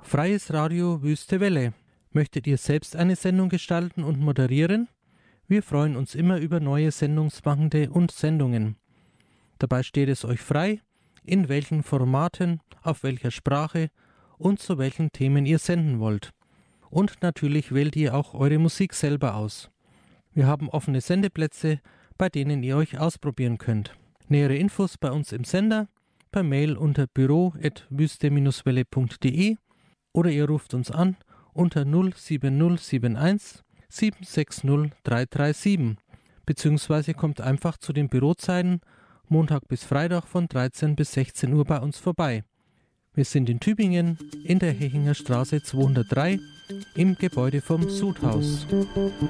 Freies Radio Wüste Welle. Möchtet ihr selbst eine Sendung gestalten und moderieren? Wir freuen uns immer über neue Sendungsmachende und Sendungen. Dabei steht es euch frei, in welchen Formaten, auf welcher Sprache und zu welchen Themen ihr senden wollt. Und natürlich wählt ihr auch eure Musik selber aus. Wir haben offene Sendeplätze, bei denen ihr euch ausprobieren könnt. Nähere Infos bei uns im Sender, per Mail unter büro@wüste-welle.de oder ihr ruft uns an unter 07071 760 337 beziehungsweise kommt einfach zu den Bürozeiten Montag bis Freitag von 13 bis 16 Uhr bei uns vorbei. Wir sind in Tübingen in der Hechinger Straße 203 im Gebäude vom Sudhaus.